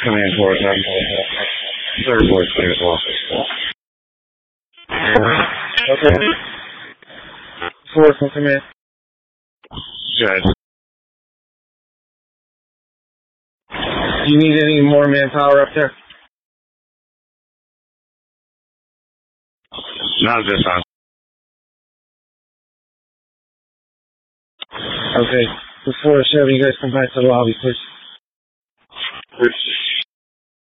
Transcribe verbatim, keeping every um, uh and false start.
Command four, nine, third floor, clear as well. Okay. Four from command. Good. Do you need any more manpower up there? Not at this time. Okay. Before Chevy, you guys come back to the lobby, please.